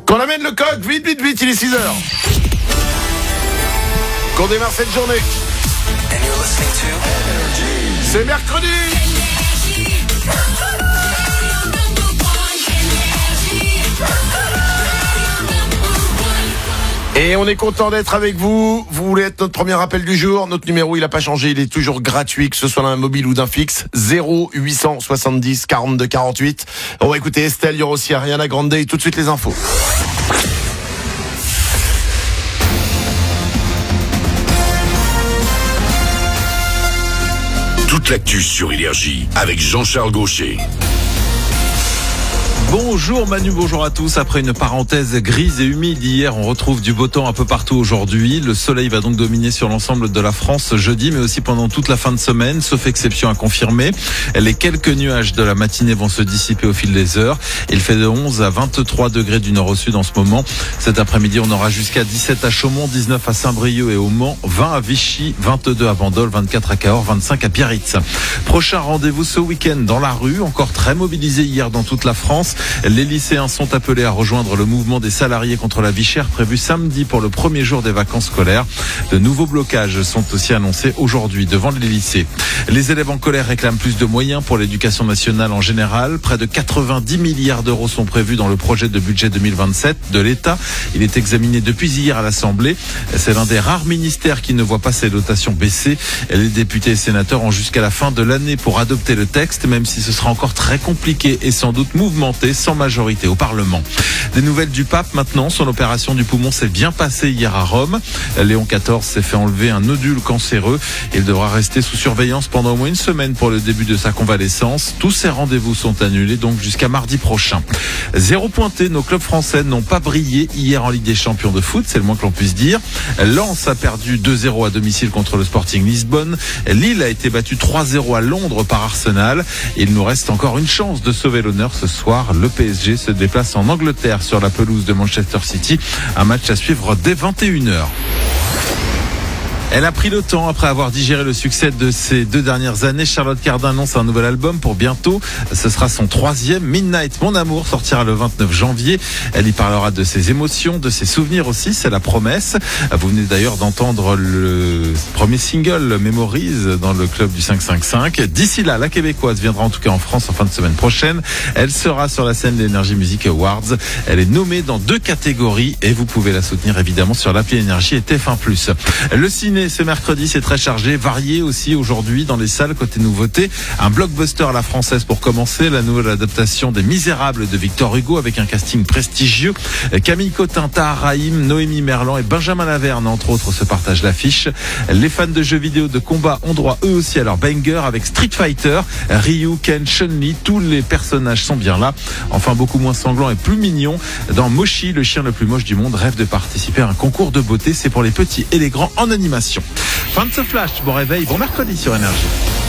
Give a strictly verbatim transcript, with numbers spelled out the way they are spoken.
Qu'on amène le coq, vite, vite, vite, il est six heures. Qu'on démarre cette journée. C'est mercredi. Et on est content d'être avec vous. Vous voulez être notre premier appel du jour. Notre numéro, il n'a pas changé. Il est toujours gratuit, que ce soit d'un mobile ou d'un fixe. zéro huit cent soixante-dix quarante-deux quarante-huit. On va écouter Estelle, il y aura aussi Ariana Grande et tout de suite les infos. Toute l'actu sur Énergie avec Jean-Charles Gaucher. Bonjour Manu, bonjour à tous. Après une parenthèse grise et humide hier, on retrouve du beau temps un peu partout aujourd'hui. Le soleil va donc dominer sur l'ensemble de la France jeudi, mais aussi pendant toute la fin de semaine, sauf exception à confirmer. Les quelques nuages de la matinée vont se dissiper au fil des heures. Il fait de onze à vingt-trois degrés du nord au sud en ce moment. Cet après-midi, on aura jusqu'à dix-sept à Chaumont, dix-neuf à Saint-Brieuc et au Mans, vingt à Vichy, vingt-deux à Bandol, vingt-quatre à Cahors, vingt-cinq à Biarritz. Prochain rendez-vous ce week-end dans la rue, encore très mobilisé hier dans toute la France. Les lycéens sont appelés à rejoindre le mouvement des salariés contre la vie chère prévu samedi pour le premier jour des vacances scolaires. De nouveaux blocages sont aussi annoncés aujourd'hui devant les lycées. Les élèves en colère réclament plus de moyens pour l'éducation nationale en général. Près de quatre-vingt-dix milliards d'euros sont prévus dans le projet de budget deux mille vingt-sept de l'État. Il est examiné depuis hier à l'Assemblée. C'est l'un des rares ministères qui ne voit pas ses dotations baisser. Les députés et sénateurs ont jusqu'à la fin de l'année pour adopter le texte, même si ce sera encore très compliqué et sans doute mouvementé, sans majorité au Parlement. Des nouvelles du pape maintenant. Son opération du poumon s'est bien passée hier à Rome. Léon quatorze s'est fait enlever un nodule cancéreux. Il devra rester sous surveillance pendant au moins une semaine pour le début de sa convalescence. Tous ses rendez-vous sont annulés donc jusqu'à mardi prochain. Zéro pointé, nos clubs français n'ont pas brillé hier en Ligue des Champions de foot, c'est le moins que l'on puisse dire. Lens a perdu deux zéro à domicile contre le Sporting Lisbonne. Lille a été battu trois zéro à Londres par Arsenal. Il nous reste encore une chance de sauver l'honneur ce soir. Le P S G se déplace en Angleterre sur la pelouse de Manchester City. Un match à suivre dès vingt et une heures. Elle a pris le temps après avoir digéré le succès de ces deux dernières années. Charlotte Cardin annonce un nouvel album pour bientôt. Ce sera son troisième. Midnight, mon amour, sortira le vingt-neuf janvier. Elle y parlera de ses émotions, de ses souvenirs aussi. C'est la promesse. Vous venez d'ailleurs d'entendre le premier single Memories dans le club du cinq cent cinquante-cinq. D'ici là, la Québécoise viendra en tout cas en France en fin de semaine prochaine. Elle sera sur la scène des Energy Music Awards. Elle est nommée dans deux catégories et vous pouvez la soutenir évidemment sur l'appli Énergie et T F un plus. Le ciné, c'est mercredi, c'est très chargé, varié aussi aujourd'hui dans les salles côté nouveauté. Un blockbuster à la française pour commencer, la nouvelle adaptation des Misérables de Victor Hugo avec un casting prestigieux. Camille Cotin, Tahar Rahim, Noémie Merlan et Benjamin Laverne entre autres se partagent l'affiche. Les fans de jeux vidéo de combat ont droit eux aussi à leur banger avec Street Fighter, Ryu, Ken, Chun-Li, tous les personnages sont bien là. Enfin beaucoup moins sanglant et plus mignon. Dans Moshi, le chien le plus moche du monde rêve de participer à un concours de beauté, c'est pour les petits et les grands en animation. Fin de ce flash, bon réveil, bon mercredi sur Énergie.